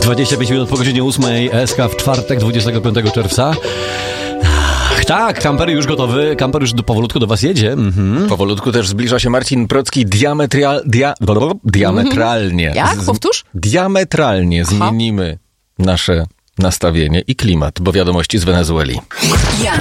25 minut po godzinie 8 SK w czwartek, 25 czerwca. Tak, kamper już gotowy, kamper już powolutku do was jedzie. Powolutku też zbliża się Marcin Procki diametralnie. Jak? Powtórz? Diametralnie zmienimy nasze nastawienie i klimat, bo wiadomości z Wenezueli. Ja